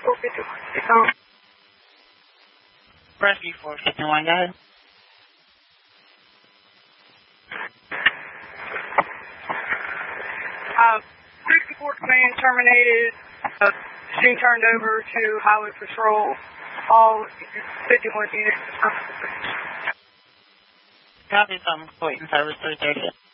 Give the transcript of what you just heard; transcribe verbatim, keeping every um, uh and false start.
four fifty-one. It's on. Rescue four fifty-one, go ahead. Uh, sixty-four command terminated. Uh, machine turned over to Highway Patrol. All fifty-one units. Copy from Clayton Service three thirty.